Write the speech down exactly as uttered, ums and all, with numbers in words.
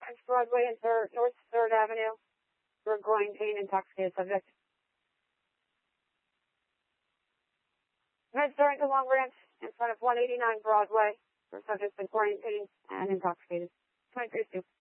Branch Broadway and third, North third Avenue for groin pain, intoxicated subject. Meds during the Long Branch in front of one eighty-nine Broadway for subjects with groin pain and intoxicated. twenty-three two.